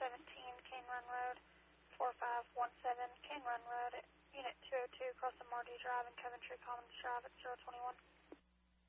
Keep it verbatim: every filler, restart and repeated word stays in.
seventeen Cane Run Road, four five one seven Cane Run Road, at Unit two oh two, crossing Marty Drive and Coventry Commons Drive at zero twenty-one.